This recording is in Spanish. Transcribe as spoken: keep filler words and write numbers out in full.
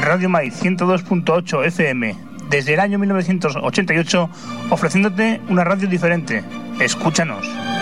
Radio Maíz ciento dos punto ocho F M, desde el año mil novecientos ochenta y ocho, ofreciéndote una radio diferente. Escúchanos.